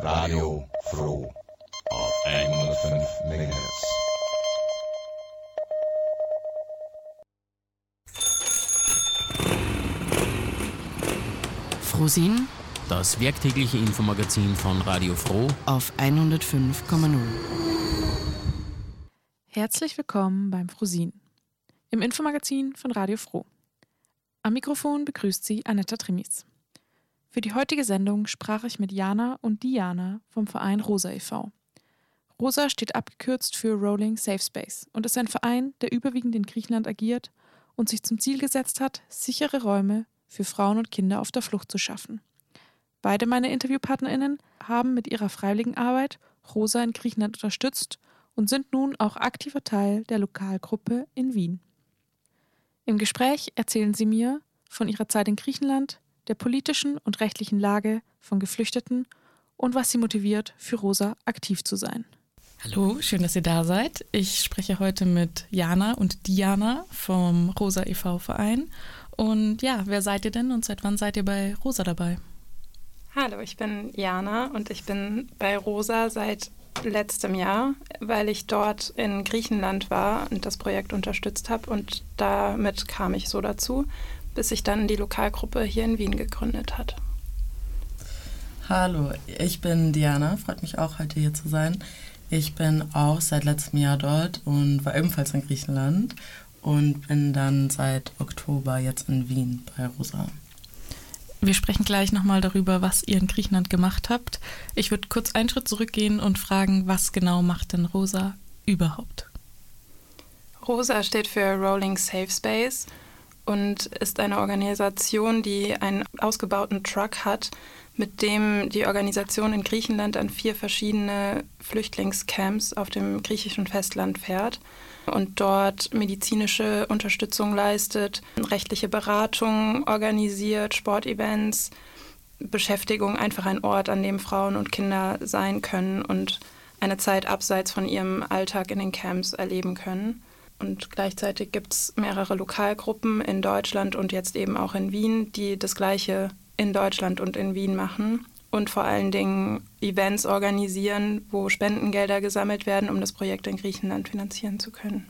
Radio Froh auf 105 MHz. Frohsinn, das werktägliche Infomagazin von Radio Froh auf 105,0. Herzlich willkommen beim Frohsinn, im Infomagazin von Radio Froh. Am Mikrofon begrüßt Sie Anetta Trimis. Für die heutige Sendung sprach ich mit Jana und Diana vom Verein Rosa e.V. Rosa steht abgekürzt für Rolling Safe Space und ist ein Verein, der überwiegend in Griechenland agiert und sich zum Ziel gesetzt hat, sichere Räume für Frauen und Kinder auf der Flucht zu schaffen. Beide meine InterviewpartnerInnen haben mit ihrer freiwilligen Arbeit Rosa in Griechenland unterstützt und sind nun auch aktiver Teil der Lokalgruppe in Wien. Im Gespräch erzählen sie mir von ihrer Zeit in Griechenland, der politischen und rechtlichen Lage von Geflüchteten und was sie motiviert, für Rosa aktiv zu sein. Hallo, schön, dass ihr da seid. Ich spreche heute mit Jana und Diana vom Rosa e.V. Verein. Und ja, wer seid ihr denn und seit wann seid ihr bei Rosa dabei? Hallo, ich bin Jana und ich bin bei Rosa seit letztem Jahr, weil ich dort in Griechenland war und das Projekt unterstützt habe und damit kam ich so dazu, bis sich dann die Lokalgruppe hier in Wien gegründet hat. Hallo, ich bin Diana, freut mich auch, heute hier zu sein. Ich bin auch seit letztem Jahr dort und war ebenfalls in Griechenland und bin dann seit Oktober jetzt in Wien bei Rosa. Wir sprechen gleich nochmal darüber, was ihr in Griechenland gemacht habt. Ich würde kurz einen Schritt zurückgehen und fragen, was genau macht denn Rosa überhaupt? Rosa steht für Rolling Safe Space und ist eine Organisation, die einen ausgebauten Truck hat, mit dem die Organisation in Griechenland an 4 verschiedene Flüchtlingscamps auf dem griechischen Festland fährt und dort medizinische Unterstützung leistet, rechtliche Beratung organisiert, Sportevents, Beschäftigung, einfach ein Ort, an dem Frauen und Kinder sein können und eine Zeit abseits von ihrem Alltag in den Camps erleben können. Und gleichzeitig gibt es mehrere Lokalgruppen in Deutschland und jetzt eben auch in Wien, die das Gleiche in Deutschland und in Wien machen und vor allen Dingen Events organisieren, wo Spendengelder gesammelt werden, um das Projekt in Griechenland finanzieren zu können.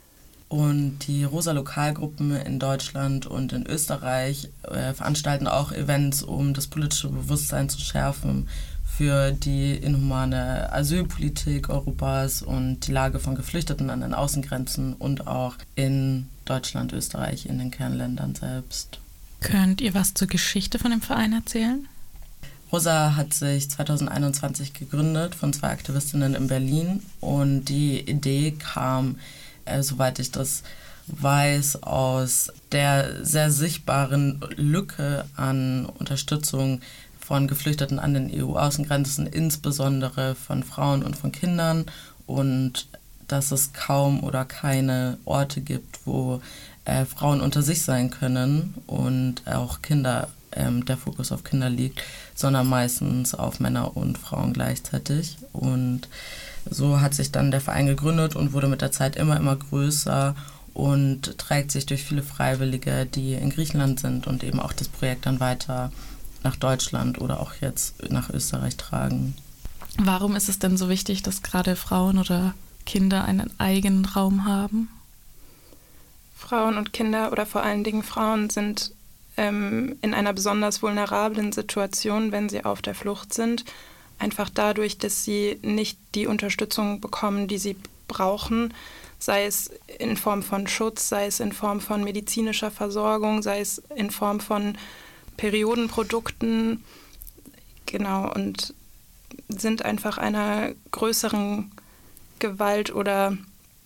Und die Rosa-Lokalgruppen in Deutschland und in Österreich veranstalten auch Events, um das politische Bewusstsein zu schärfen für die inhumane Asylpolitik Europas und die Lage von Geflüchteten an den Außengrenzen und auch in Deutschland, Österreich, in den Kernländern selbst. Könnt ihr was zur Geschichte von dem Verein erzählen? Rosa hat sich 2021 gegründet von 2 Aktivistinnen in Berlin und die Idee kam, soweit ich das weiß, aus der sehr sichtbaren Lücke an Unterstützung von Geflüchteten an den EU-Außengrenzen, insbesondere von Frauen und von Kindern, und dass es kaum oder keine Orte gibt, wo Frauen unter sich sein können und auch Kinder, der Fokus auf Kinder liegt, sondern meistens auf Männer und Frauen gleichzeitig. Und so hat sich dann der Verein gegründet und wurde mit der Zeit immer größer und trägt sich durch viele Freiwillige, die in Griechenland sind und eben auch das Projekt dann weiter nach Deutschland oder auch jetzt nach Österreich tragen. Warum ist es denn so wichtig, dass gerade Frauen oder Kinder einen eigenen Raum haben? Frauen und Kinder oder vor allen Dingen Frauen sind in einer besonders vulnerablen Situation, wenn sie auf der Flucht sind. Einfach dadurch, dass sie nicht die Unterstützung bekommen, die sie brauchen, sei es in Form von Schutz, sei es in Form von medizinischer Versorgung, sei es in Form von Periodenprodukten, genau, und sind einfach einer größeren Gewalt oder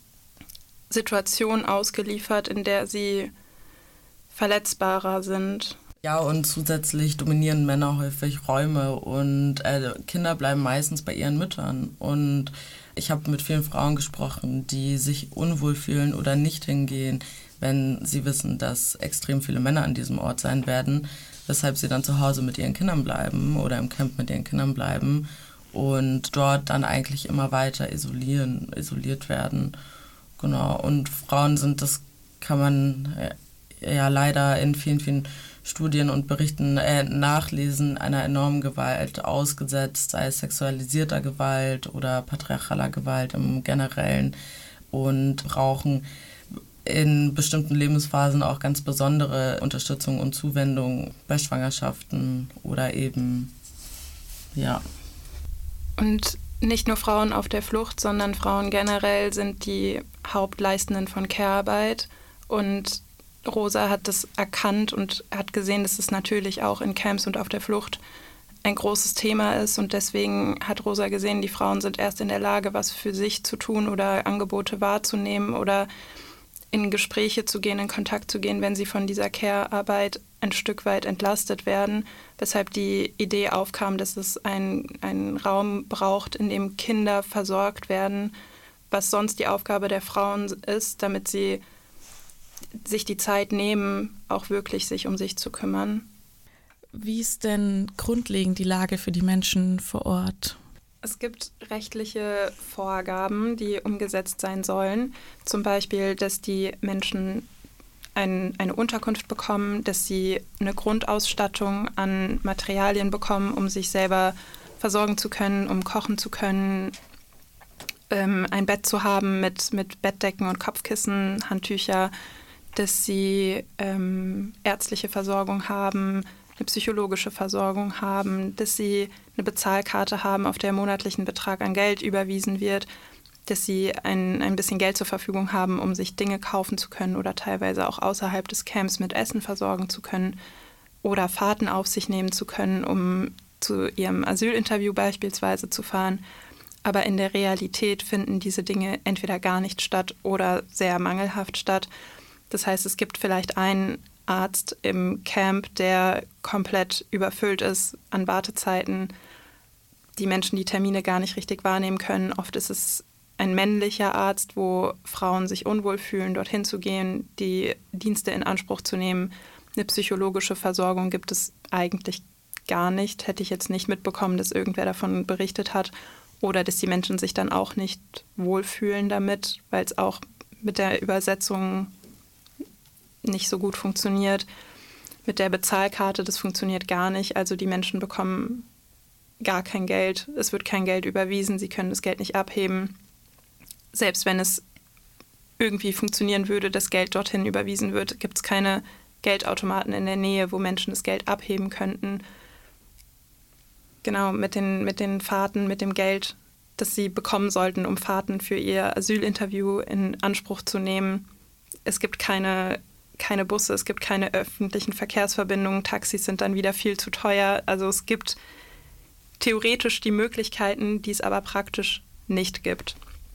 Situation ausgeliefert, in der sie verletzbarer sind. Ja, und zusätzlich dominieren Männer häufig Räume und Kinder bleiben meistens bei ihren Müttern. Und ich habe mit vielen Frauen gesprochen, die sich unwohl fühlen oder nicht hingehen, wenn sie wissen, dass extrem viele Männer an diesem Ort sein werden, weshalb sie dann zu Hause mit ihren Kindern bleiben oder im Camp mit ihren Kindern bleiben und dort dann eigentlich immer weiter isoliert werden. Genau, und Frauen sind, das kann man ja leider in vielen Studien und Berichten nachlesen, einer enormen Gewalt ausgesetzt, sei es sexualisierter Gewalt oder patriarchaler Gewalt im Generellen, und brauchen in bestimmten Lebensphasen auch ganz besondere Unterstützung und Zuwendung bei Schwangerschaften oder eben, ja. Und nicht nur Frauen auf der Flucht, sondern Frauen generell sind die Hauptleistenden von Care-Arbeit. Und Rosa hat das erkannt und hat gesehen, dass es natürlich auch in Camps und auf der Flucht ein großes Thema ist. Und deswegen hat Rosa gesehen, die Frauen sind erst in der Lage, was für sich zu tun oder Angebote wahrzunehmen oder in Gespräche zu gehen, in Kontakt zu gehen, wenn sie von dieser Care-Arbeit ein Stück weit entlastet werden, weshalb die Idee aufkam, dass es einen Raum braucht, in dem Kinder versorgt werden, was sonst die Aufgabe der Frauen ist, damit sie sich die Zeit nehmen, auch wirklich sich um sich zu kümmern. Wie ist denn grundlegend die Lage für die Menschen vor Ort? Es gibt rechtliche Vorgaben, die umgesetzt sein sollen. Zum Beispiel, dass die Menschen eine Unterkunft bekommen, dass sie eine Grundausstattung an Materialien bekommen, um sich selber versorgen zu können, um kochen zu können, ein Bett zu haben mit Bettdecken und Kopfkissen, Handtücher, dass sie ärztliche Versorgung haben, eine psychologische Versorgung haben, dass sie eine Bezahlkarte haben, auf der monatlich ein Betrag an Geld überwiesen wird, dass sie ein bisschen Geld zur Verfügung haben, um sich Dinge kaufen zu können oder teilweise auch außerhalb des Camps mit Essen versorgen zu können oder Fahrten auf sich nehmen zu können, um zu ihrem Asylinterview beispielsweise zu fahren. Aber in der Realität finden diese Dinge entweder gar nicht statt oder sehr mangelhaft statt. Das heißt, es gibt vielleicht einen Arzt im Camp, der komplett überfüllt ist an Wartezeiten, die Menschen die Termine gar nicht richtig wahrnehmen können. Oft ist es ein männlicher Arzt, wo Frauen sich unwohl fühlen, dorthin zu gehen, die Dienste in Anspruch zu nehmen. Eine psychologische Versorgung gibt es eigentlich gar nicht. Hätte ich jetzt nicht mitbekommen, dass irgendwer davon berichtet hat. Oder dass die Menschen sich dann auch nicht wohlfühlen damit, weil es auch mit der Übersetzung nicht so gut funktioniert. Mit der Bezahlkarte, das funktioniert gar nicht. Also die Menschen bekommen gar kein Geld. Es wird kein Geld überwiesen. Sie können das Geld nicht abheben. Selbst wenn es irgendwie funktionieren würde, dass Geld dorthin überwiesen wird, gibt es keine Geldautomaten in der Nähe, wo Menschen das Geld abheben könnten. Genau, mit den Fahrten, mit dem Geld, das sie bekommen sollten, um Fahrten für ihr Asylinterview in Anspruch zu nehmen. Es gibt keine Busse, es gibt keine öffentlichen Verkehrsverbindungen, Taxis sind dann wieder viel zu teuer. Also es gibt theoretisch die Möglichkeiten, die es aber praktisch nicht gibt.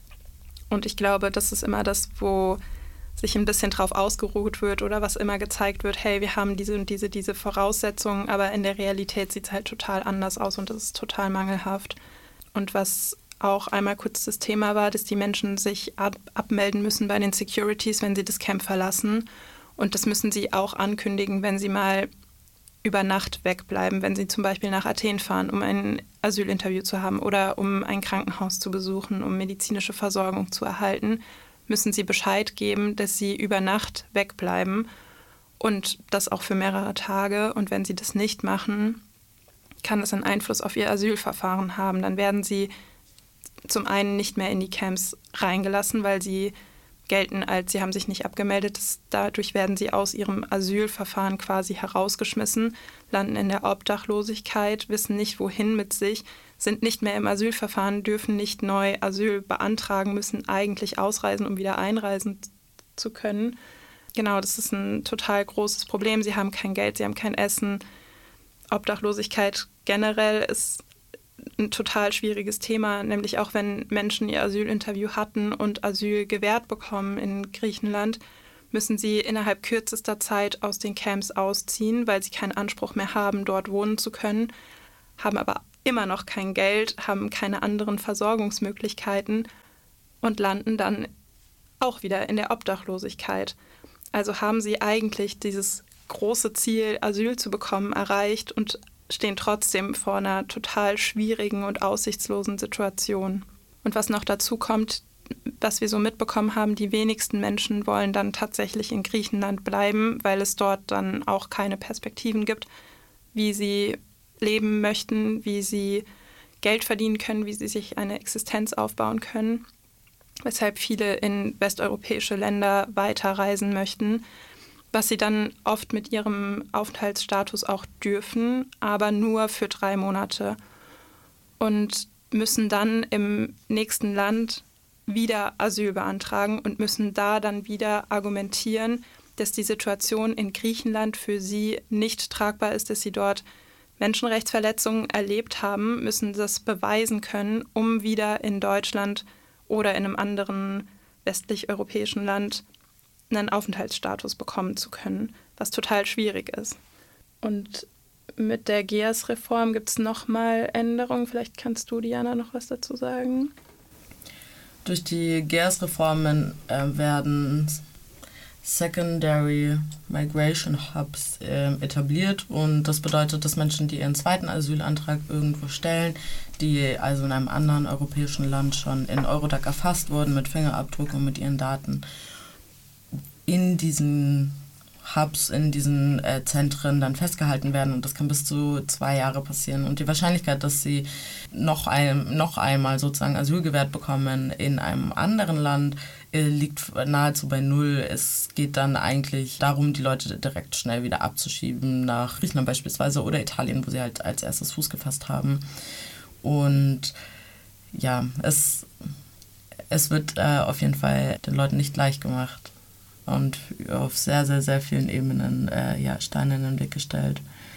Und ich glaube, das ist immer das, wo sich ein bisschen drauf ausgeruht wird oder was immer gezeigt wird, hey, wir haben diese und diese Voraussetzungen, aber in der Realität sieht es halt total anders aus und das ist total mangelhaft. Und was auch einmal kurz das Thema war, dass die Menschen sich abmelden müssen bei den Securities, wenn sie das Camp verlassen. Und das müssen sie auch ankündigen, wenn sie mal über Nacht wegbleiben, wenn sie zum Beispiel nach Athen fahren, um ein Asylinterview zu haben oder um ein Krankenhaus zu besuchen, um medizinische Versorgung zu erhalten, müssen sie Bescheid geben, dass sie über Nacht wegbleiben und das auch für mehrere Tage. Und wenn sie das nicht machen, kann das einen Einfluss auf ihr Asylverfahren haben. Dann werden sie zum einen nicht mehr in die Camps reingelassen, weil sie gelten als, sie haben sich nicht abgemeldet. Dadurch werden sie aus ihrem Asylverfahren quasi herausgeschmissen, landen in der Obdachlosigkeit, wissen nicht, wohin mit sich, sind nicht mehr im Asylverfahren, dürfen nicht neu Asyl beantragen, müssen eigentlich ausreisen, um wieder einreisen zu können. Genau, das ist ein total großes Problem. Sie haben kein Geld, sie haben kein Essen. Obdachlosigkeit generell ist ein total schwieriges Thema, nämlich auch wenn Menschen ihr Asylinterview hatten und Asyl gewährt bekommen in Griechenland, müssen sie innerhalb kürzester Zeit aus den Camps ausziehen, weil sie keinen Anspruch mehr haben, dort wohnen zu können, haben aber immer noch kein Geld, haben keine anderen Versorgungsmöglichkeiten und landen dann auch wieder in der Obdachlosigkeit. Also haben sie eigentlich dieses große Ziel, Asyl zu bekommen, erreicht und stehen trotzdem vor einer total schwierigen und aussichtslosen Situation. Und was noch dazu kommt, was wir so mitbekommen haben, die wenigsten Menschen wollen dann tatsächlich in Griechenland bleiben, weil es dort dann auch keine Perspektiven gibt, wie sie leben möchten, wie sie Geld verdienen können, wie sie sich eine Existenz aufbauen können, weshalb viele in westeuropäische Länder weiterreisen möchten, was sie dann oft mit ihrem Aufenthaltsstatus auch dürfen, aber nur für 3 Monate und müssen dann im nächsten Land wieder Asyl beantragen und müssen da dann wieder argumentieren, dass die Situation in Griechenland für sie nicht tragbar ist, dass sie dort Menschenrechtsverletzungen erlebt haben, müssen das beweisen können, um wieder in Deutschland oder in einem anderen westlich-europäischen Land einen Aufenthaltsstatus bekommen zu können, was total schwierig ist. Und mit der GEAS-Reform gibt es nochmal Änderungen. Vielleicht kannst du, Diana, noch was dazu sagen? Durch die GEAS-Reformen werden Secondary Migration Hubs etabliert und das bedeutet, dass Menschen, die ihren zweiten Asylantrag irgendwo stellen, die also in einem anderen europäischen Land schon in Eurodac erfasst wurden mit Fingerabdruck und mit ihren Daten, in diesen Hubs, in diesen Zentren dann festgehalten werden und das kann bis zu 2 Jahre passieren. Und die Wahrscheinlichkeit, dass sie noch einmal sozusagen Asyl gewährt bekommen in einem anderen Land, liegt nahezu bei 0. Es geht dann eigentlich darum, die Leute direkt schnell wieder abzuschieben nach Griechenland beispielsweise oder Italien, wo sie halt als erstes Fuß gefasst haben. Und ja, es wird auf jeden Fall den Leuten nicht leicht gemacht und auf sehr, sehr, sehr vielen Ebenen Steine in den Weg gestellt.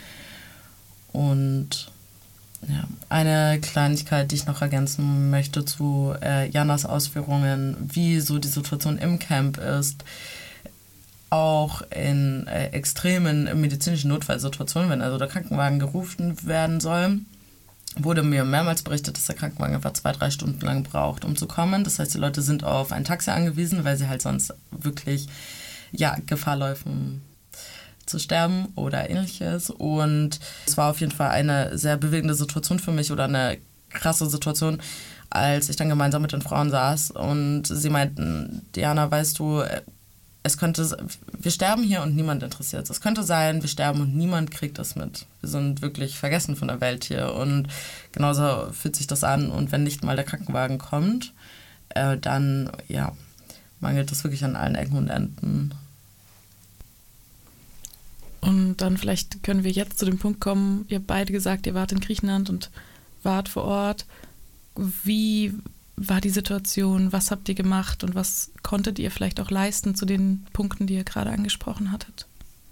Und ja, eine Kleinigkeit, die ich noch ergänzen möchte zu Janas Ausführungen, wie so die Situation im Camp ist, auch in extremen medizinischen Notfallsituationen, wenn also der Krankenwagen gerufen werden soll, wurde mir mehrmals berichtet, dass der Krankenwagen etwa 2-3 Stunden lang braucht, um zu kommen. Das heißt, die Leute sind auf ein Taxi angewiesen, weil sie halt sonst wirklich Gefahr laufen zu sterben oder ähnliches. Und es war auf jeden Fall eine sehr bewegende Situation für mich oder eine krasse Situation, als ich dann gemeinsam mit den Frauen saß und sie meinten, Diana, weißt du, wir sterben hier und niemand interessiert es. Es könnte sein, wir sterben und niemand kriegt das mit. Wir sind wirklich vergessen von der Welt hier und genauso fühlt sich das an. Und wenn nicht mal der Krankenwagen kommt, dann mangelt es wirklich an allen Ecken und Enden. Und dann vielleicht können wir jetzt zu dem Punkt kommen, ihr habt beide gesagt, ihr wart in Griechenland und wart vor Ort. Wie war die Situation? Was habt ihr gemacht und was konntet ihr vielleicht auch leisten zu den Punkten, die ihr gerade angesprochen hattet?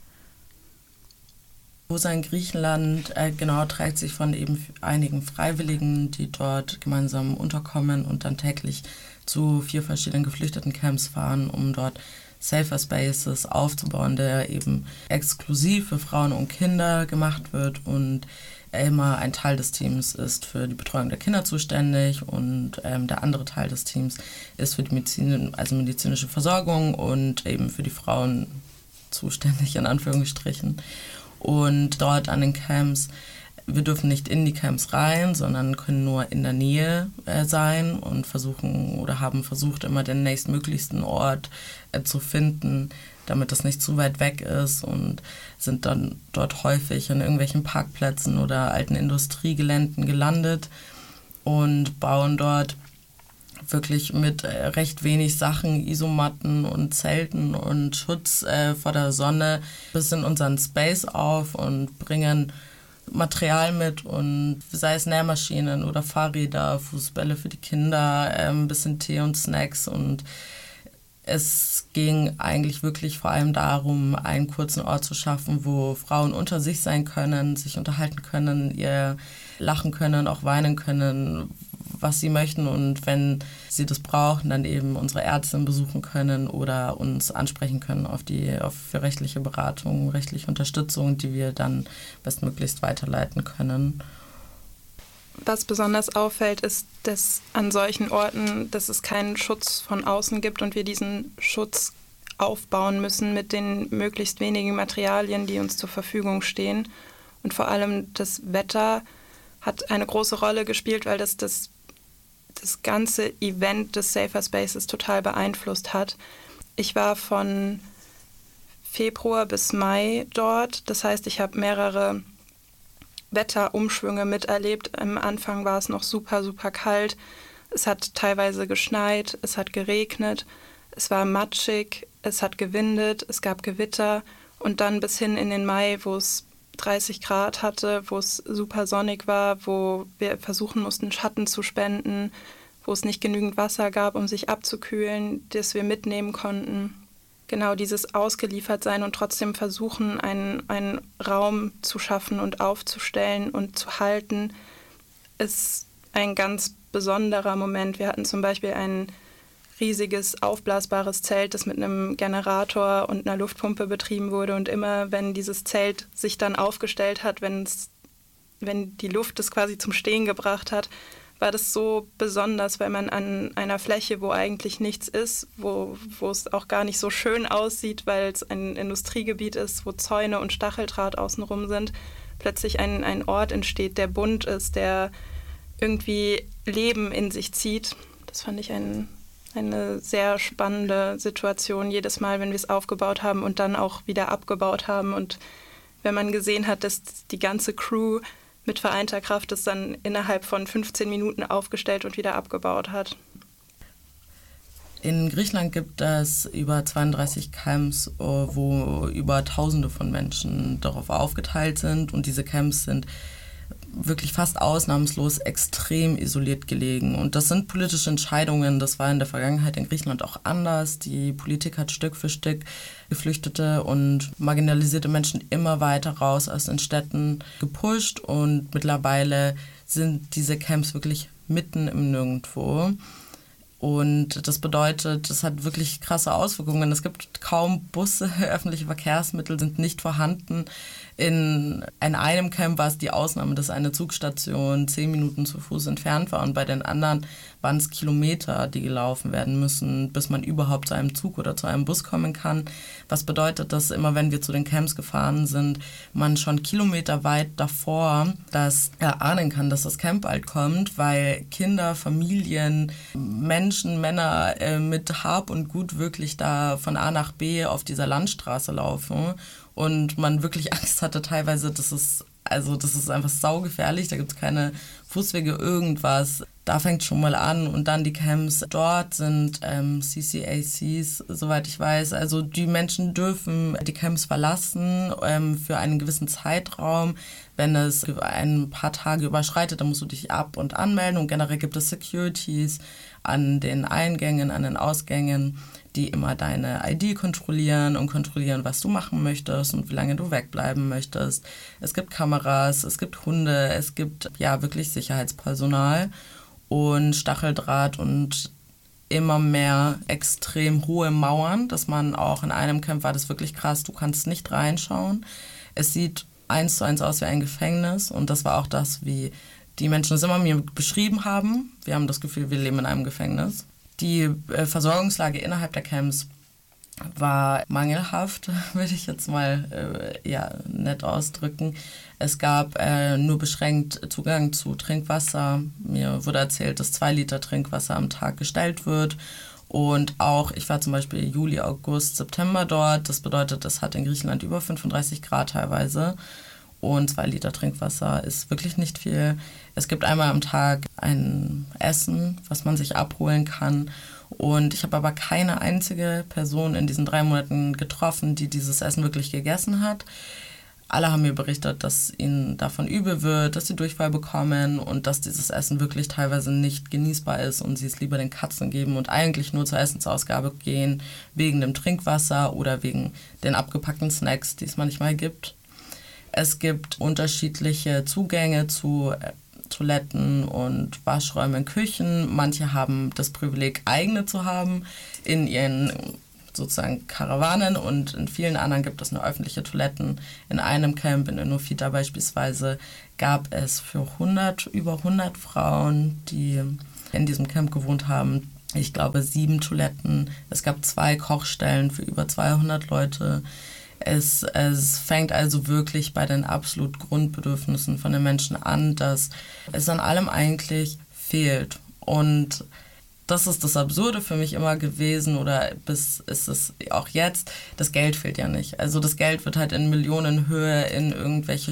Rosa in Griechenland trägt sich von eben einigen Freiwilligen, die dort gemeinsam unterkommen und dann täglich zu 4 verschiedenen Geflüchtetencamps fahren, um dort Safer Spaces aufzubauen, der eben exklusiv für Frauen und Kinder gemacht wird und immer ein Teil des Teams ist für die Betreuung der Kinder zuständig und der andere Teil des Teams ist für die medizinische Versorgung und eben für die Frauen zuständig, in Anführungsstrichen. Und dort an den Camps, wir dürfen nicht in die Camps rein, sondern können nur in der Nähe sein und haben versucht, immer den nächstmöglichsten Ort zu finden, damit das nicht zu weit weg ist und sind dann dort häufig an irgendwelchen Parkplätzen oder alten Industriegeländen gelandet und bauen dort wirklich mit recht wenig Sachen, Isomatten und Zelten und Schutz vor der Sonne bis in unseren Space auf und bringen Material mit und sei es Nähmaschinen oder Fahrräder, Fußbälle für die Kinder, ein bisschen Tee und Snacks und es ging eigentlich wirklich vor allem darum, einen kurzen Ort zu schaffen, wo Frauen unter sich sein können, sich unterhalten können, ihr lachen können, auch weinen können, was sie möchten und wenn sie das brauchen, dann eben unsere Ärztin besuchen können oder uns ansprechen können für rechtliche Beratung, rechtliche Unterstützung, die wir dann bestmöglichst weiterleiten können. Was besonders auffällt, ist, dass an solchen Orten, dass es keinen Schutz von außen gibt und wir diesen Schutz aufbauen müssen mit den möglichst wenigen Materialien, die uns zur Verfügung stehen. Und vor allem das Wetter hat eine große Rolle gespielt, weil das das ganze Event des Safer Spaces total beeinflusst hat. Ich war von Februar bis Mai dort. Das heißt, ich habe mehrere Wetterumschwünge miterlebt. Am Anfang war es noch super, super kalt. Es hat teilweise geschneit, es hat geregnet, es war matschig, es hat gewindet, es gab Gewitter. Und dann bis hin in den Mai, wo es 30 Grad hatte, wo es super sonnig war, wo wir versuchen mussten, Schatten zu spenden, wo es nicht genügend Wasser gab, um sich abzukühlen, das wir mitnehmen konnten. Genau dieses Ausgeliefertsein und trotzdem versuchen, einen Raum zu schaffen und aufzustellen und zu halten, ist ein ganz besonderer Moment. Wir hatten zum Beispiel ein riesiges aufblasbares Zelt, das mit einem Generator und einer Luftpumpe betrieben wurde. Und immer, wenn dieses Zelt sich dann aufgestellt hat, wenn die Luft es quasi zum Stehen gebracht hat, war das so besonders, weil man an einer Fläche, wo eigentlich nichts ist, wo es auch gar nicht so schön aussieht, weil es ein Industriegebiet ist, wo Zäune und Stacheldraht außenrum sind, plötzlich ein Ort entsteht, der bunt ist, der irgendwie Leben in sich zieht. Das fand ich eine sehr spannende Situation, jedes Mal, wenn wir es aufgebaut haben und dann auch wieder abgebaut haben. Und wenn man gesehen hat, dass die ganze Crew mit vereinter Kraft es dann innerhalb von 15 Minuten aufgestellt und wieder abgebaut hat. In Griechenland gibt es über 32 Camps, wo über Tausende von Menschen darauf aufgeteilt sind. Und diese Camps sind wirklich fast ausnahmslos extrem isoliert gelegen. Und das sind politische Entscheidungen. Das war in der Vergangenheit in Griechenland auch anders. Die Politik hat Stück für Stück geflüchtete und marginalisierte Menschen immer weiter raus aus den Städten gepusht. Und mittlerweile sind diese Camps wirklich mitten im Nirgendwo. Und das bedeutet, das hat wirklich krasse Auswirkungen. Es gibt kaum Busse, öffentliche Verkehrsmittel sind nicht vorhanden. In einem Camp war es die Ausnahme, dass eine Zugstation 10 Minuten zu Fuß entfernt war. Und bei den anderen waren es Kilometer, die gelaufen werden müssen, bis man überhaupt zu einem Zug oder zu einem Bus kommen kann. Was bedeutet, dass immer, wenn wir zu den Camps gefahren sind, man schon kilometerweit davor das erahnen kann, dass das Camp bald kommt, weil Kinder, Familien, Menschen, Männer mit Hab und Gut wirklich da von A nach B auf dieser Landstraße laufen und man wirklich Angst hatte teilweise, das ist einfach saugefährlich, da gibt es keine Fußwege, irgendwas. Da fängt schon mal an und dann die Camps. Dort sind CCACs, soweit ich weiß. Also die Menschen dürfen die Camps verlassen für einen gewissen Zeitraum. Wenn es ein paar Tage überschreitet, dann musst du dich ab- und anmelden. Und generell gibt es Securities an den Eingängen, an den Ausgängen, die immer deine ID kontrollieren und kontrollieren, was du machen möchtest und wie lange du wegbleiben möchtest. Es gibt Kameras, es gibt Hunde, es gibt ja wirklich Sicherheitspersonal und Stacheldraht und immer mehr extrem hohe Mauern, dass man auch in einem Camp war das wirklich krass, du kannst nicht reinschauen. Es sieht 1:1 aus wie ein Gefängnis und das war auch das, wie die Menschen es immer mir beschrieben haben. Wir haben das Gefühl, wir leben in einem Gefängnis. Die Versorgungslage innerhalb der Camps war mangelhaft, würde ich jetzt mal nett ausdrücken. Es gab nur beschränkt Zugang zu Trinkwasser. Mir wurde erzählt, dass 2 Liter Trinkwasser am Tag gestellt wird. Und auch, ich war zum Beispiel Juli, August, September dort. Das bedeutet, es hat in Griechenland über 35 Grad teilweise. Und 2 Liter Trinkwasser ist wirklich nicht viel. Es gibt einmal am Tag ein Essen, was man sich abholen kann. Und ich habe aber keine einzige Person in diesen 3 Monaten getroffen, die dieses Essen wirklich gegessen hat. Alle haben mir berichtet, dass ihnen davon übel wird, dass sie Durchfall bekommen und dass dieses Essen wirklich teilweise nicht genießbar ist und sie es lieber den Katzen geben und eigentlich nur zur Essensausgabe gehen, wegen dem Trinkwasser oder wegen den abgepackten Snacks, die es manchmal gibt. Es gibt unterschiedliche Zugänge zu Toiletten und Waschräumen, Küchen. Manche haben das Privileg, eigene zu haben in ihren sozusagen Karawanen und in vielen anderen gibt es nur öffentliche Toiletten. In einem Camp, in Enofita beispielsweise, gab es für über 100 Frauen, die in diesem Camp gewohnt haben, ich glaube 7 Toiletten. Es gab 2 Kochstellen für über 200 Leute. Es fängt also wirklich bei den absolut Grundbedürfnissen von den Menschen an, dass es an allem eigentlich fehlt. Und das ist das Absurde für mich immer gewesen oder bis ist es auch jetzt, das Geld fehlt ja nicht. Also das Geld wird halt in Millionenhöhe in irgendwelche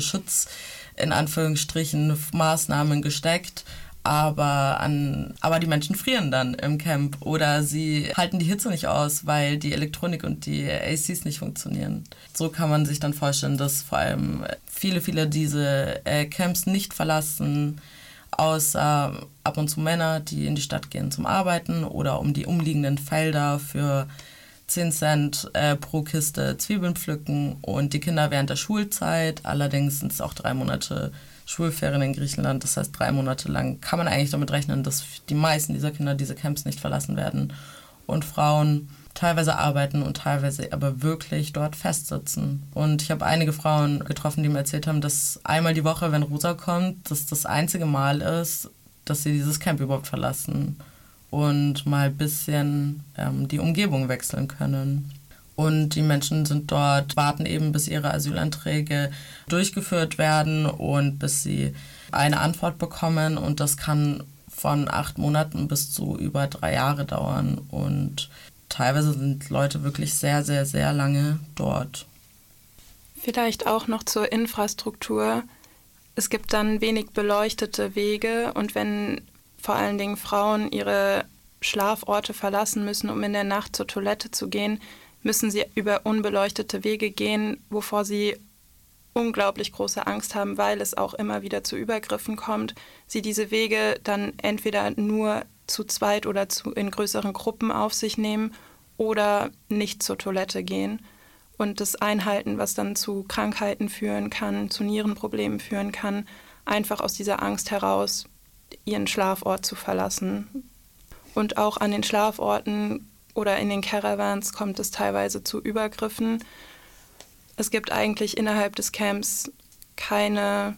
in Anführungsstrichen, Maßnahmen gesteckt. Aber die Menschen frieren dann im Camp oder sie halten die Hitze nicht aus, weil die Elektronik und die ACs nicht funktionieren. So kann man sich dann vorstellen, dass vor allem viele diese Camps nicht verlassen, außer ab und zu Männer, die in die Stadt gehen zum Arbeiten oder um die umliegenden Felder für 10 Cent pro Kiste Zwiebeln pflücken und die Kinder während der Schulzeit. Allerdings sind es auch 3 Monate Schulferien in Griechenland. Das heißt, 3 Monate lang kann man eigentlich damit rechnen, dass die meisten dieser Kinder diese Camps nicht verlassen werden und Frauen teilweise arbeiten und teilweise aber wirklich dort festsitzen. Und ich habe einige Frauen getroffen, die mir erzählt haben, dass einmal die Woche, wenn Rosa kommt, dass das einzige Mal ist, dass sie dieses Camp überhaupt verlassen und mal ein bisschen die Umgebung wechseln können. Und die Menschen sind dort, warten eben, bis ihre Asylanträge durchgeführt werden und bis sie eine Antwort bekommen. Und das kann von 8 Monaten bis zu über 3 Jahre dauern. Und teilweise sind Leute wirklich sehr, sehr, sehr lange dort. Vielleicht auch noch zur Infrastruktur. Es gibt dann wenig beleuchtete Wege und wenn vor allen Dingen Frauen ihre Schlaforte verlassen müssen, um in der Nacht zur Toilette zu gehen, müssen sie über unbeleuchtete Wege gehen, wovor sie unglaublich große Angst haben, weil es auch immer wieder zu Übergriffen kommt. Sie diese Wege dann entweder nur zu zweit oder in größeren Gruppen auf sich nehmen oder nicht zur Toilette gehen. Und das Einhalten, was dann zu Krankheiten führen kann, zu Nierenproblemen führen kann, einfach aus dieser Angst heraus, ihren Schlafort zu verlassen. Und auch an den Schlaforten oder in den Caravans kommt es teilweise zu Übergriffen. Es gibt eigentlich innerhalb des Camps keine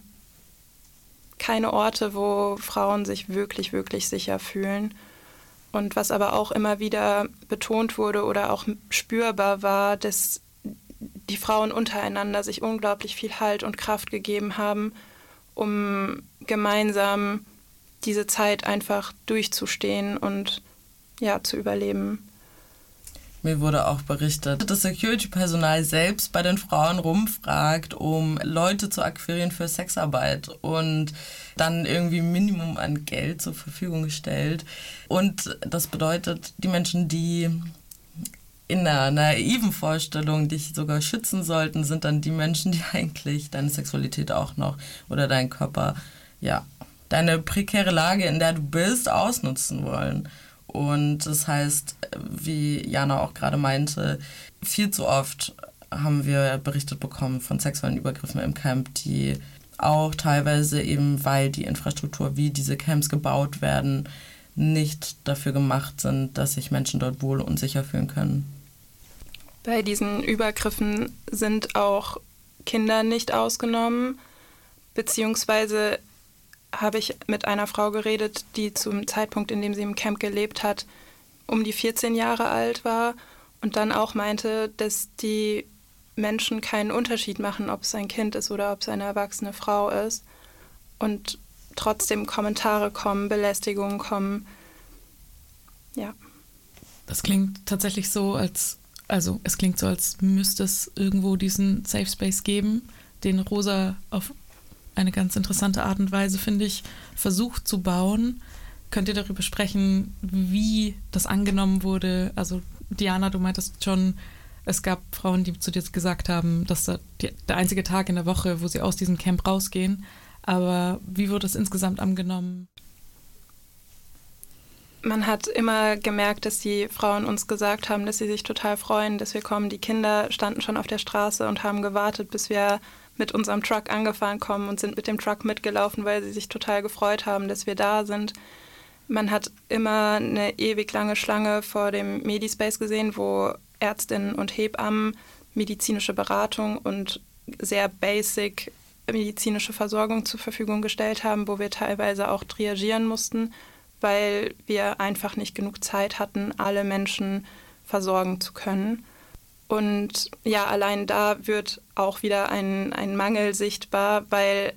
Orte, wo Frauen sich wirklich, wirklich sicher fühlen. Und was aber auch immer wieder betont wurde oder auch spürbar war, dass die Frauen untereinander sich unglaublich viel Halt und Kraft gegeben haben, um gemeinsam diese Zeit einfach durchzustehen und ja, zu überleben. Mir wurde auch berichtet, dass Security-Personal selbst bei den Frauen rumfragt, um Leute zu akquirieren für Sexarbeit und dann irgendwie ein Minimum an Geld zur Verfügung stellt. Und das bedeutet, die Menschen, die in einer naiven Vorstellung dich sogar schützen sollten, sind dann die Menschen, die eigentlich deine Sexualität auch noch oder deinen Körper, ja, deine prekäre Lage, in der du bist, ausnutzen wollen. Und das heißt, wie Jana auch gerade meinte, viel zu oft haben wir berichtet bekommen von sexuellen Übergriffen im Camp, die auch teilweise eben, weil die Infrastruktur, wie diese Camps gebaut werden, nicht dafür gemacht sind, dass sich Menschen dort wohl und sicher fühlen können. Bei diesen Übergriffen sind auch Kinder nicht ausgenommen, beziehungsweise habe ich mit einer Frau geredet, die zum Zeitpunkt, in dem sie im Camp gelebt hat, um die 14 Jahre alt war und dann auch meinte, dass die Menschen keinen Unterschied machen, ob es ein Kind ist oder ob es eine erwachsene Frau ist und trotzdem Kommentare kommen, Belästigungen kommen. Ja. Das klingt tatsächlich so, als müsste es irgendwo diesen Safe Space geben, den Rosa auf eine ganz interessante Art und Weise, finde ich, versucht zu bauen. Könnt ihr darüber sprechen, wie das angenommen wurde? Also Diana, du meintest schon, es gab Frauen, die zu dir gesagt haben, dass der einzige Tag in der Woche, wo sie aus diesem Camp rausgehen. Aber wie wurde es insgesamt angenommen? Man hat immer gemerkt, dass die Frauen uns gesagt haben, dass sie sich total freuen, dass wir kommen. Die Kinder standen schon auf der Straße und haben gewartet, bis wir mit unserem Truck angefahren kommen und sind mit dem Truck mitgelaufen, weil sie sich total gefreut haben, dass wir da sind. Man hat immer eine ewig lange Schlange vor dem Medispace gesehen, wo Ärztinnen und Hebammen medizinische Beratung und sehr basic medizinische Versorgung zur Verfügung gestellt haben, wo wir teilweise auch triagieren mussten, weil wir einfach nicht genug Zeit hatten, alle Menschen versorgen zu können. Und ja, allein da wird auch wieder ein Mangel sichtbar, weil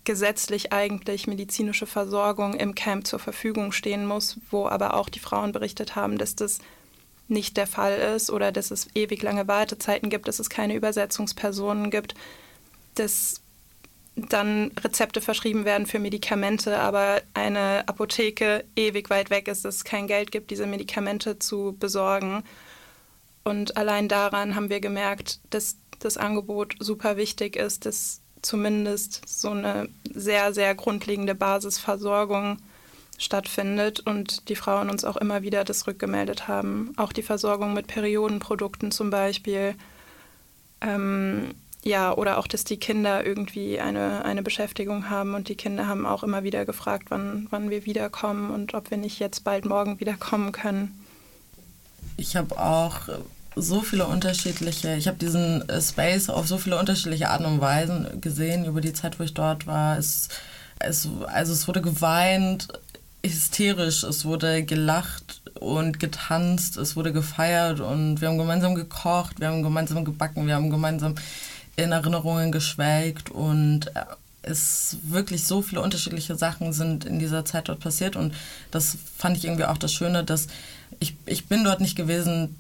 gesetzlich eigentlich medizinische Versorgung im Camp zur Verfügung stehen muss, wo aber auch die Frauen berichtet haben, dass das nicht der Fall ist oder dass es ewig lange Wartezeiten gibt, dass es keine Übersetzungspersonen gibt, dass dann Rezepte verschrieben werden für Medikamente, aber eine Apotheke ewig weit weg ist, dass es kein Geld gibt, diese Medikamente zu besorgen. Und allein daran haben wir gemerkt, dass das Angebot super wichtig ist, dass zumindest so eine sehr, sehr grundlegende Basisversorgung stattfindet und die Frauen uns auch immer wieder das rückgemeldet haben. Auch die Versorgung mit Periodenprodukten zum Beispiel. Oder auch, dass die Kinder irgendwie eine Beschäftigung haben und die Kinder haben auch immer wieder gefragt, wann wir wiederkommen und ob wir nicht jetzt bald morgen wiederkommen können. Ich habe auch ich habe diesen Space auf so viele unterschiedliche Arten und Weisen gesehen über die Zeit, wo ich dort war. Es wurde geweint, hysterisch, es wurde gelacht und getanzt, es wurde gefeiert und wir haben gemeinsam gekocht, wir haben gemeinsam gebacken, wir haben gemeinsam in Erinnerungen geschwelgt und es wirklich so viele unterschiedliche Sachen sind in dieser Zeit dort passiert und das fand ich irgendwie auch das Schöne, dass ich bin dort nicht gewesen,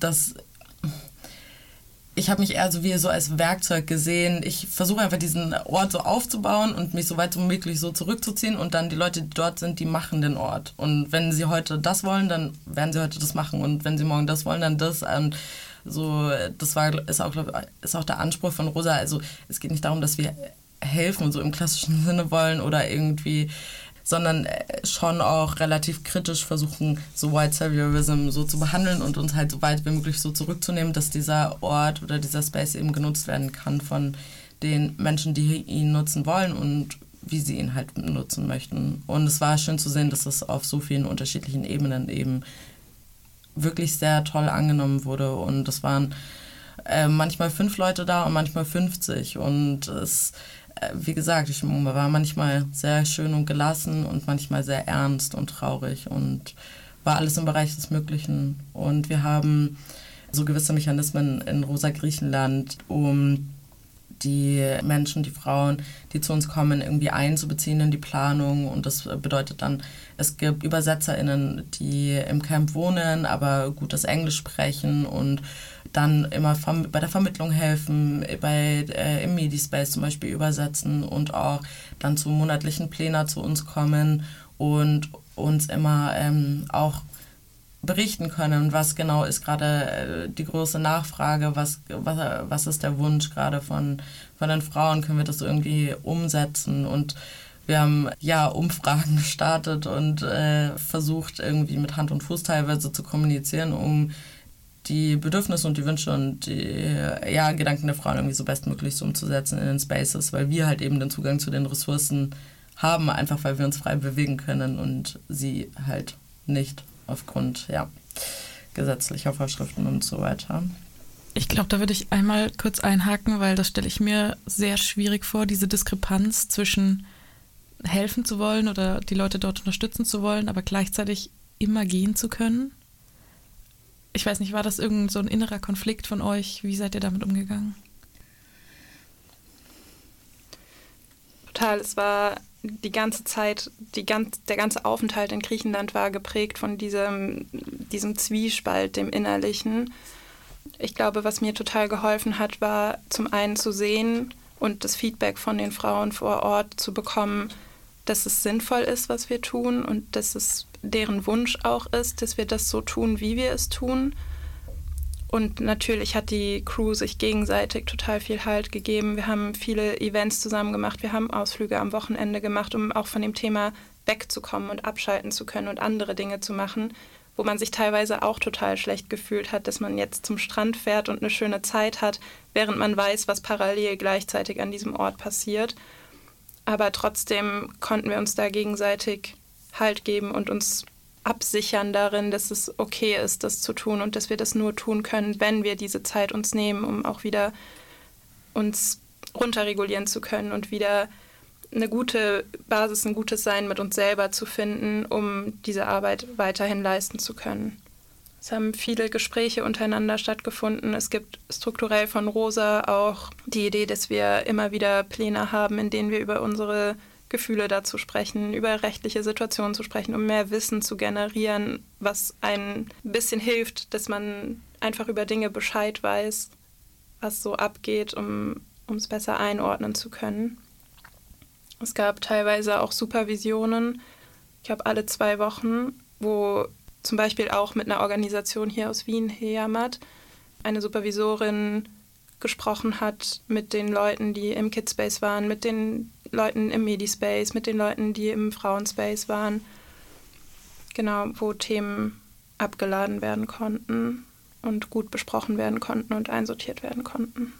ich habe mich eher so als Werkzeug gesehen. Ich versuche einfach diesen Ort so aufzubauen und mich so weit wie möglich so zurückzuziehen und dann die Leute, die dort sind, die machen den Ort. Und wenn sie heute das wollen, dann werden sie heute das machen und wenn sie morgen das wollen, dann das. Und so, ist auch der Anspruch von Rosa. Also es geht nicht darum, dass wir helfen, so im klassischen Sinne wollen oder irgendwie, sondern schon auch relativ kritisch versuchen, so White Saviorism so zu behandeln und uns halt so weit wie möglich so zurückzunehmen, dass dieser Ort oder dieser Space eben genutzt werden kann von den Menschen, die ihn nutzen wollen und wie sie ihn halt nutzen möchten. Und es war schön zu sehen, dass das auf so vielen unterschiedlichen Ebenen eben wirklich sehr toll angenommen wurde und es waren manchmal 5 Leute da und manchmal 50 und es wie gesagt, die Stimmung war manchmal sehr schön und gelassen und manchmal sehr ernst und traurig und war alles im Bereich des Möglichen. Und wir haben so gewisse Mechanismen in Rosa Griechenland, um die Menschen, die Frauen, die zu uns kommen, irgendwie einzubeziehen in die Planung. Und das bedeutet dann, es gibt ÜbersetzerInnen, die im Camp wohnen, aber gut das Englisch sprechen und dann immer bei der Vermittlung helfen, im Medispace zum Beispiel übersetzen und auch dann zu monatlichen Plänen zu uns kommen und uns immer auch berichten können, was genau ist gerade die große Nachfrage, was ist der Wunsch gerade von den Frauen, können wir das irgendwie umsetzen und wir haben Umfragen gestartet und versucht irgendwie mit Hand und Fuß teilweise zu kommunizieren, um die Bedürfnisse und die Wünsche und die Gedanken der Frauen irgendwie so bestmöglich so umzusetzen in den Spaces, weil wir halt eben den Zugang zu den Ressourcen haben, einfach weil wir uns frei bewegen können und sie halt nicht aufgrund gesetzlicher Vorschriften und so weiter. Ich glaube, da würde ich einmal kurz einhaken, weil das stelle ich mir sehr schwierig vor, diese Diskrepanz zwischen helfen zu wollen oder die Leute dort unterstützen zu wollen, aber gleichzeitig immer gehen zu können. Ich weiß nicht, war das irgend so ein innerer Konflikt von euch? Wie seid ihr damit umgegangen? Total, es war die ganze Zeit, der ganze Aufenthalt in Griechenland war geprägt von diesem Zwiespalt, dem Innerlichen. Ich glaube, was mir total geholfen hat, war zum einen zu sehen und das Feedback von den Frauen vor Ort zu bekommen, dass es sinnvoll ist, was wir tun und dass es deren Wunsch auch ist, dass wir das so tun, wie wir es tun. Und natürlich hat die Crew sich gegenseitig total viel Halt gegeben. Wir haben viele Events zusammen gemacht, wir haben Ausflüge am Wochenende gemacht, um auch von dem Thema wegzukommen und abschalten zu können und andere Dinge zu machen, wo man sich teilweise auch total schlecht gefühlt hat, dass man jetzt zum Strand fährt und eine schöne Zeit hat, während man weiß, was parallel gleichzeitig an diesem Ort passiert. Aber trotzdem konnten wir uns da gegenseitig Halt geben und uns absichern darin, dass es okay ist, das zu tun und dass wir das nur tun können, wenn wir diese Zeit uns nehmen, um auch wieder uns runterregulieren zu können und wieder eine gute Basis, ein gutes Sein mit uns selber zu finden, um diese Arbeit weiterhin leisten zu können. Es haben viele Gespräche untereinander stattgefunden. Es gibt strukturell von Rosa auch die Idee, dass wir immer wieder Pläne haben, in denen wir über unsere Gefühle dazu sprechen, über rechtliche Situationen zu sprechen, um mehr Wissen zu generieren, was ein bisschen hilft, dass man einfach über Dinge Bescheid weiß, was so abgeht, um es besser einordnen zu können. Es gab teilweise auch Supervisionen, ich glaube alle 2 Wochen, wo zum Beispiel auch mit einer Organisation hier aus Wien, Heamat, eine Supervisorin gesprochen hat mit den Leuten, die im Kidspace waren, mit den Leuten im Medispace, mit den Leuten, die im Frauenspace waren. Genau, wo Themen abgeladen werden konnten und gut besprochen werden konnten und einsortiert werden konnten.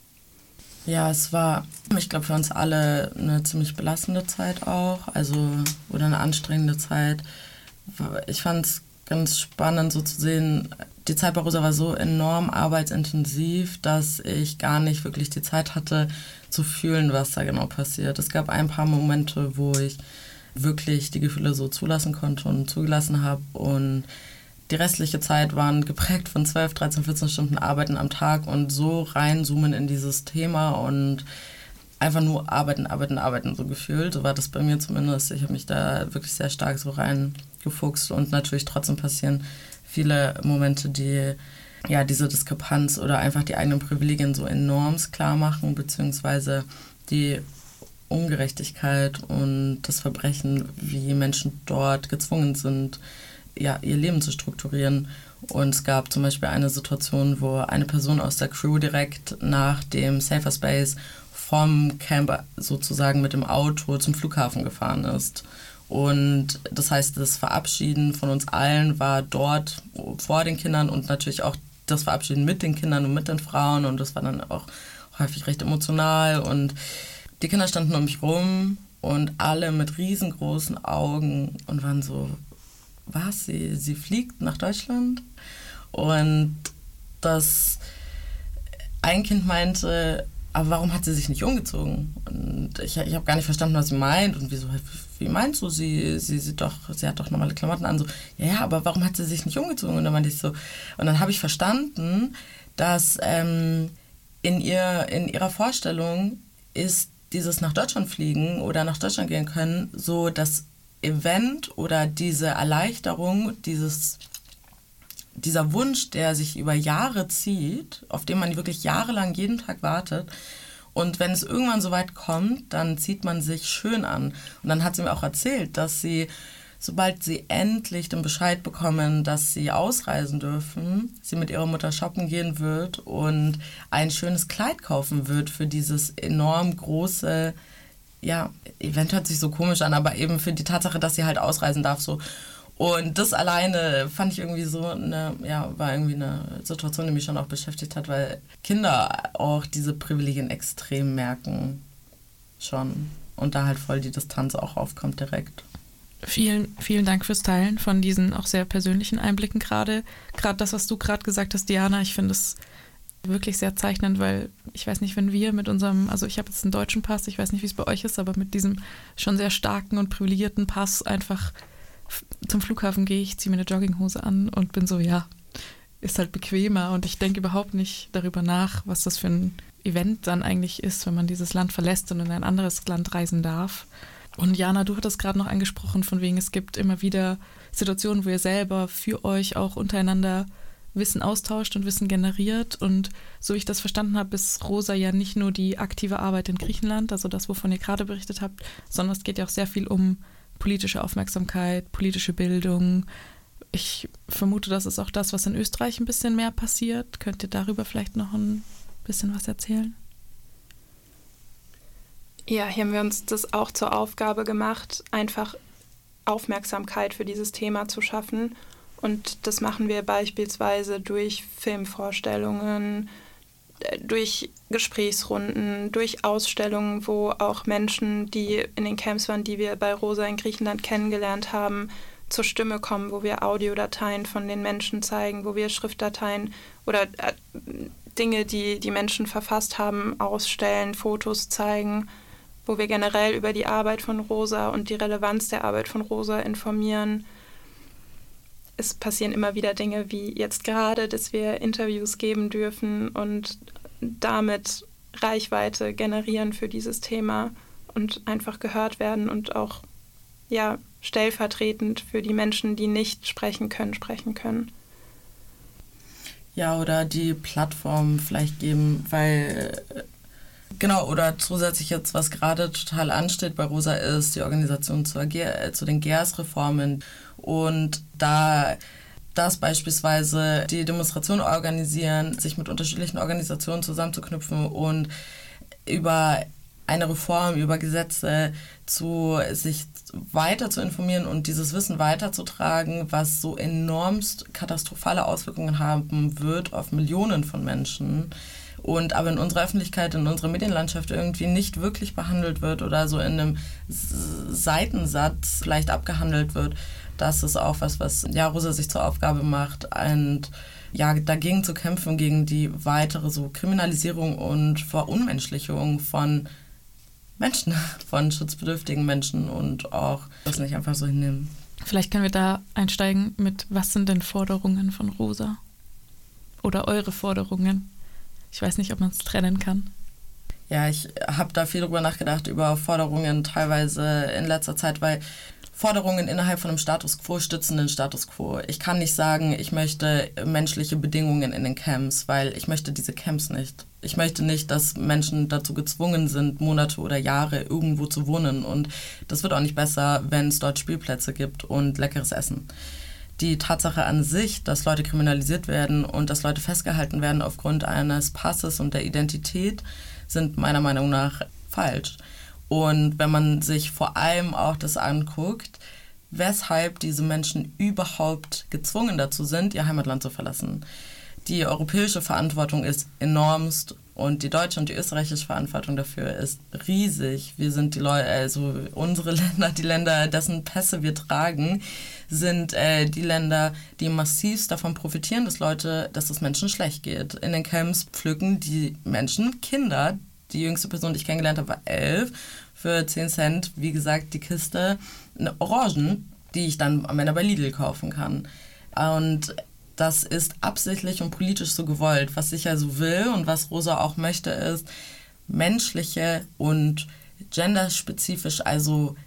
Ja, es war, ich glaube, für uns alle eine ziemlich belastende Zeit auch, oder eine anstrengende Zeit. Ich fand es ganz spannend so zu sehen, die Zeit bei Rosa war so enorm arbeitsintensiv, dass ich gar nicht wirklich die Zeit hatte zu fühlen, was da genau passiert. Es gab ein paar Momente, wo ich wirklich die Gefühle so zulassen konnte und zugelassen habe, und die restliche Zeit waren geprägt von 12, 13, 14 Stunden Arbeiten am Tag und so reinzoomen in dieses Thema und einfach nur arbeiten, so gefühlt. So war das bei mir zumindest. Ich habe mich da wirklich sehr stark so reingefuchst, und natürlich trotzdem passieren viele Momente, die ja diese Diskrepanz oder einfach die eigenen Privilegien so enorm klar machen, beziehungsweise die Ungerechtigkeit und das Verbrechen, wie Menschen dort gezwungen sind, ja, ihr Leben zu strukturieren. Und es gab zum Beispiel eine Situation, wo eine Person aus der Crew direkt nach dem Safer Space vom Camp sozusagen mit dem Auto zum Flughafen gefahren ist. Und das heißt, das Verabschieden von uns allen war dort vor den Kindern und natürlich auch das Verabschieden mit den Kindern und mit den Frauen, und das war dann auch häufig recht emotional, und die Kinder standen um mich rum und alle mit riesengroßen Augen und waren so, was, sie fliegt nach Deutschland? Und ein Kind meinte, aber warum hat sie sich nicht umgezogen? Und ich habe gar nicht verstanden, was sie meint. Und wie meinst du, sie hat doch normale Klamotten an. So, ja, aber warum hat sie sich nicht umgezogen? Und dann meinte ich so, und dann habe ich verstanden, dass in ihrer Vorstellung ist dieses nach Deutschland fliegen oder nach Deutschland gehen können so das Event oder diese Erleichterung, dieser Wunsch, der sich über Jahre zieht, auf den man wirklich jahrelang jeden Tag wartet. Und wenn es irgendwann so weit kommt, dann zieht man sich schön an. Und dann hat sie mir auch erzählt, dass sie, sobald sie endlich den Bescheid bekommen, dass sie ausreisen dürfen, sie mit ihrer Mutter shoppen gehen wird und ein schönes Kleid kaufen wird für dieses enorm große, ja, Event hört sich so komisch an, aber eben für die Tatsache, dass sie halt ausreisen darf, so. Und das alleine fand ich irgendwie so war irgendwie eine Situation, die mich schon auch beschäftigt hat, weil Kinder auch diese Privilegien extrem merken schon und da halt voll die Distanz auch aufkommt direkt. Vielen, vielen Dank fürs Teilen von diesen auch sehr persönlichen Einblicken gerade. Gerade das, was du gerade gesagt hast, Diana, ich finde es wirklich sehr zeichnend, weil ich weiß nicht, wenn wir mit unserem, also ich habe jetzt einen deutschen Pass, ich weiß nicht, wie es bei euch ist, aber mit diesem schon sehr starken und privilegierten Pass einfach zum Flughafen gehe, ich ziehe mir eine Jogginghose an und bin so, ja, ist halt bequemer, und ich denke überhaupt nicht darüber nach, was das für ein Event dann eigentlich ist, wenn man dieses Land verlässt und in ein anderes Land reisen darf. Und Jana, du hattest gerade noch angesprochen, von wegen, es gibt immer wieder Situationen, wo ihr selber für euch auch untereinander Wissen austauscht und Wissen generiert, und so wie ich das verstanden habe, ist Rosa ja nicht nur die aktive Arbeit in Griechenland, also das, wovon ihr gerade berichtet habt, sondern es geht ja auch sehr viel um politische Aufmerksamkeit, politische Bildung. Ich vermute, das ist auch das, was in Österreich ein bisschen mehr passiert. Könnt ihr darüber vielleicht noch ein bisschen was erzählen? Ja, hier haben wir uns das auch zur Aufgabe gemacht, einfach Aufmerksamkeit für dieses Thema zu schaffen. Und das machen wir beispielsweise durch Filmvorstellungen, durch Gesprächsrunden, durch Ausstellungen, wo auch Menschen, die in den Camps waren, die wir bei Rosa in Griechenland kennengelernt haben, zur Stimme kommen, wo wir Audiodateien von den Menschen zeigen, wo wir Schriftdateien oder Dinge, die die Menschen verfasst haben, ausstellen, Fotos zeigen, wo wir generell über die Arbeit von Rosa und die Relevanz der Arbeit von Rosa informieren. Es passieren immer wieder Dinge wie jetzt gerade, dass wir Interviews geben dürfen und damit Reichweite generieren für dieses Thema und einfach gehört werden und auch ja, stellvertretend für die Menschen, die nicht sprechen können. Ja, oder die Plattform vielleicht geben, weil, genau, oder zusätzlich jetzt, was gerade total ansteht bei Rosa, ist die Organisation zu den GERS-Reformen. Und das beispielsweise die Demonstration organisieren, sich mit unterschiedlichen Organisationen zusammenzuknüpfen und über eine Reform, über Gesetze sich weiter zu informieren und dieses Wissen weiterzutragen, was so enormst katastrophale Auswirkungen haben wird auf Millionen von Menschen und aber in unserer Öffentlichkeit, in unserer Medienlandschaft irgendwie nicht wirklich behandelt wird oder so in einem Seitensatz vielleicht abgehandelt wird. Das ist auch was ja, Rosa sich zur Aufgabe macht, und ja, dagegen zu kämpfen, gegen die weitere so Kriminalisierung und Verunmenschlichung von Menschen, von schutzbedürftigen Menschen und auch das nicht einfach so hinnehmen. Vielleicht können wir da einsteigen mit, was sind denn Forderungen von Rosa? Oder eure Forderungen? Ich weiß nicht, ob man es trennen kann. Ja, ich habe da viel drüber nachgedacht, über Forderungen teilweise in letzter Zeit, weil Forderungen innerhalb von einem Status Quo stützen den Status Quo. Ich kann nicht sagen, ich möchte menschliche Bedingungen in den Camps, weil ich möchte diese Camps nicht. Ich möchte nicht, dass Menschen dazu gezwungen sind, Monate oder Jahre irgendwo zu wohnen. Und das wird auch nicht besser, wenn es dort Spielplätze gibt und leckeres Essen. Die Tatsache an sich, dass Leute kriminalisiert werden und dass Leute festgehalten werden aufgrund eines Passes und der Identität, sind meiner Meinung nach falsch. Und wenn man sich vor allem auch das anguckt, weshalb diese Menschen überhaupt gezwungen dazu sind, ihr Heimatland zu verlassen. Die europäische Verantwortung ist enormst und die deutsche und die österreichische Verantwortung dafür ist riesig. Wir sind die Leute, also unsere Länder, die Länder, dessen Pässe wir tragen, sind die Länder, die massivst davon profitieren, dass es Menschen schlecht geht. In den Camps pflücken die Menschen Kinder. Die jüngste Person, die ich kennengelernt habe, war 11. Für 10 Cent, wie gesagt, die Kiste Orangen, die ich dann am Ende bei Lidl kaufen kann. Und das ist absichtlich und politisch so gewollt. Was ich ja so will und was Rosa auch möchte, ist menschliche und genderspezifisch, also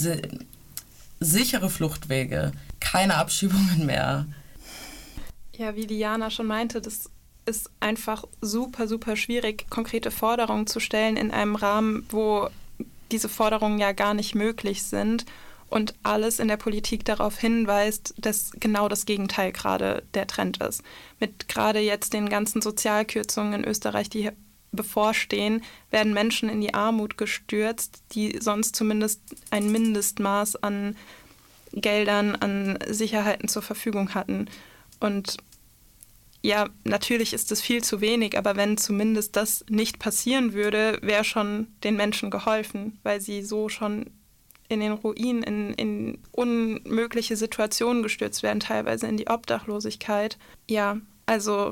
sichere Fluchtwege. Keine Abschiebungen mehr. Ja, wie Diana schon meinte, das ist einfach super, super schwierig, konkrete Forderungen zu stellen in einem Rahmen, wo diese Forderungen ja gar nicht möglich sind und alles in der Politik darauf hinweist, dass genau das Gegenteil gerade der Trend ist. Mit gerade jetzt den ganzen Sozialkürzungen in Österreich, die bevorstehen, werden Menschen in die Armut gestürzt, die sonst zumindest ein Mindestmaß an Geldern, an Sicherheiten zur Verfügung hatten. Und ja, natürlich ist es viel zu wenig, aber wenn zumindest das nicht passieren würde, wäre schon den Menschen geholfen, weil sie so schon in den Ruinen, in unmögliche Situationen gestürzt werden, teilweise in die Obdachlosigkeit. Ja, also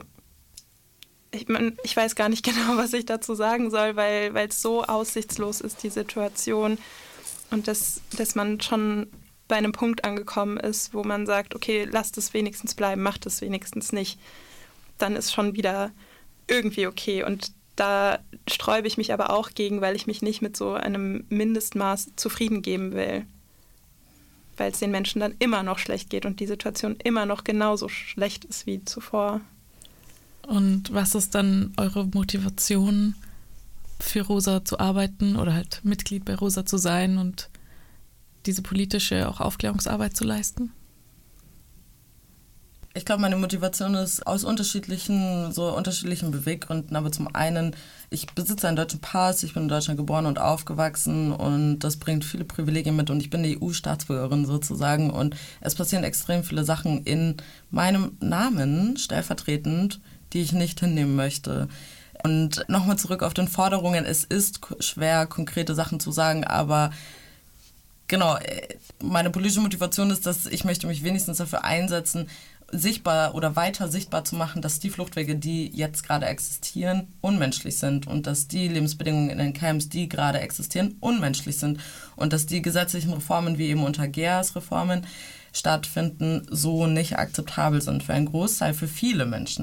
ich weiß gar nicht genau, was ich dazu sagen soll, weil es so aussichtslos ist, die Situation. Und dass man schon bei einem Punkt angekommen ist, wo man sagt, okay, lasst es wenigstens bleiben, macht es wenigstens nicht. Dann ist schon wieder irgendwie okay. Und da sträube ich mich aber auch gegen, weil ich mich nicht mit so einem Mindestmaß zufrieden geben will. Weil es den Menschen dann immer noch schlecht geht und die Situation immer noch genauso schlecht ist wie zuvor. Und was ist dann eure Motivation, für Rosa zu arbeiten oder halt Mitglied bei Rosa zu sein und diese politische auch Aufklärungsarbeit zu leisten? Ich glaube, meine Motivation ist aus unterschiedlichen Beweggründen. Aber zum einen, ich besitze einen deutschen Pass, ich bin in Deutschland geboren und aufgewachsen und das bringt viele Privilegien mit und ich bin eine EU-Staatsbürgerin sozusagen und es passieren extrem viele Sachen in meinem Namen stellvertretend, die ich nicht hinnehmen möchte. Und nochmal zurück auf den Forderungen, es ist schwer, konkrete Sachen zu sagen, aber genau, meine politische Motivation ist, dass ich möchte mich wenigstens dafür einsetzen, sichtbar oder weiter sichtbar zu machen, dass die Fluchtwege, die jetzt gerade existieren, unmenschlich sind und dass die Lebensbedingungen in den Camps, die gerade existieren, unmenschlich sind und dass die gesetzlichen Reformen wie eben unter GERS-Reformen stattfinden, so nicht akzeptabel sind für einen Großteil, für viele Menschen.